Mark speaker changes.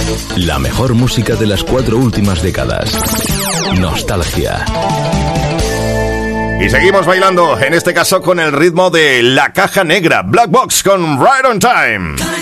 Speaker 1: La mejor música de las 4 últimas décadas. Nostalgia.
Speaker 2: Y seguimos bailando, en este caso con el ritmo de La Caja Negra, Black Box con Right on Time.